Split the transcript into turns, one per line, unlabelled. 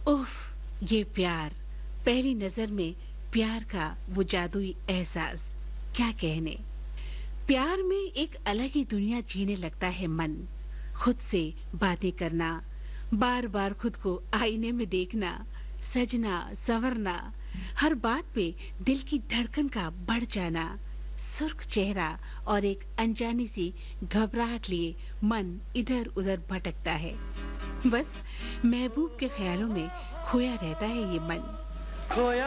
उफ, ये प्यार, पहली नजर में प्यार का वो जादुई एहसास, क्या कहने। प्यार में एक अलग ही दुनिया जीने लगता है मन। खुद से बातें करना, बार बार खुद को आईने में देखना, सजना संवरना, हर बात पे दिल की धड़कन का बढ़ जाना, सुर्ख चेहरा और एक अनजानी सी घबराहट लिए मन इधर उधर भटकता है। बस महबूब के ख्यालों में खोया रहता है ये मन।